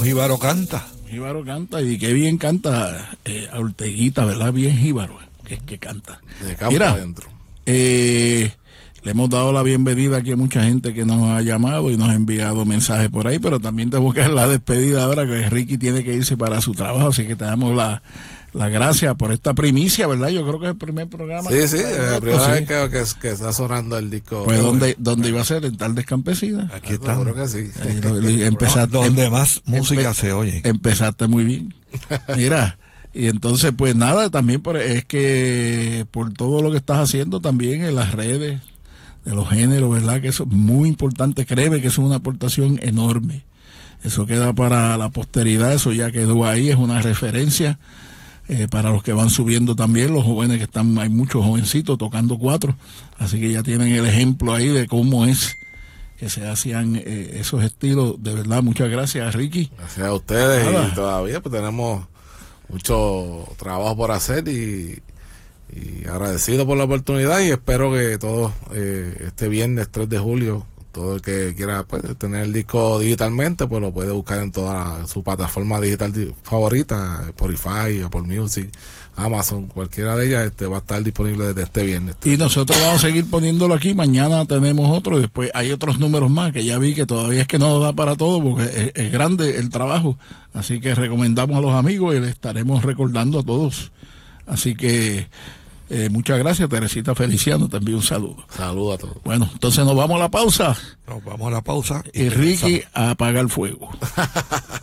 jíbaro canta. Jíbaro canta, y qué bien canta a Orteguita, ¿verdad? Bien jíbaro, que canta. De campo Mira, adentro. le hemos dado la bienvenida aquí a mucha gente que nos ha llamado y nos ha enviado mensajes por ahí, pero también tenemos que dar la despedida ahora, que Ricky tiene que irse para su trabajo, así que te damos las gracias por esta primicia, ¿verdad? Yo creo que es el primer programa. Sí, la primera Sí. vez que está sonando el disco. Pues, ¿dónde iba a ser? En Tardes Campesinas. Aquí está. Seguro que sí. Donde más música se oye. Empezaste muy bien. Mira, y entonces, pues nada, también es que por todo lo que estás haciendo también en las redes de los géneros, ¿verdad? Que eso es muy importante. Créeme que eso es una aportación enorme. Eso queda para la posteridad, eso ya quedó ahí, es una referencia. Para los que van subiendo también, los jóvenes que están, hay muchos jovencitos tocando cuatro, así que ya tienen el ejemplo ahí de cómo es que se hacían esos estilos. De verdad, muchas gracias, Ricky. Gracias a ustedes. Nada. Y todavía pues tenemos mucho trabajo por hacer y agradecido por la oportunidad, y espero que todo este viernes 3 de julio, todo el que quiera pues, tener el disco digitalmente, pues lo puede buscar en toda su plataforma digital favorita, Spotify, Apple Music, Amazon, cualquiera de ellas va a estar disponible desde este viernes. Y nosotros vamos a seguir poniéndolo aquí. Mañana tenemos otro, y después hay otros números más que ya vi que todavía es que no da para todo porque es grande el trabajo. Así que recomendamos a los amigos y le estaremos recordando a todos. Así que muchas gracias, Teresita Feliciano, te envío un saludo. Saludos a todos. Bueno, entonces nos vamos a la pausa Nos vamos a la pausa. y Ricky a apagar el fuego.